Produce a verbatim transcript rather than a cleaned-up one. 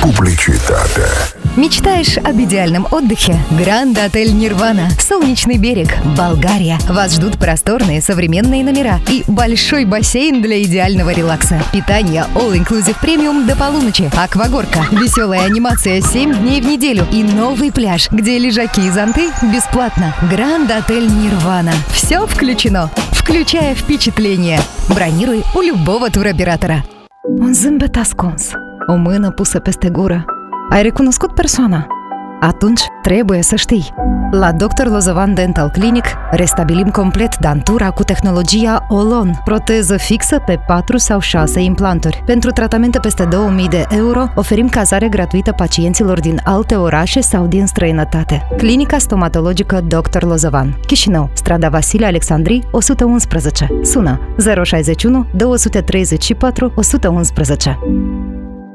Publicitate. Мечтаешь об идеальном отдыхе? Гранд Отель Нирвана, Солнечный берег, Болгария. Вас ждут просторные современные номера и большой бассейн для идеального релакса. Питание All-Inclusive Premium до полуночи, аквагорка, веселая анимация семь дней в неделю и новый пляж, где лежаки и зонты бесплатно. Гранд Отель Нирвана. Все включено, включая впечатление. Bronirui у любого туроператора. Un zâmbet ascuns, o mână pusă peste gură. Ai recunoscut persoana? Atunci trebuie să știi. La doctor Lozovan Dental Clinic restabilim complet dantura cu tehnologia Olon, proteză fixă pe patru sau șase implanturi. Pentru tratamente peste două mii de euro oferim cazare gratuită pacienților din alte orașe sau din străinătate. Clinica stomatologică doctor Lozovan, Chișinău, strada Vasile Alexandrii o sută unsprezece. Sună zero șaizeci și unu două sute treizeci și patru o sută unsprezece.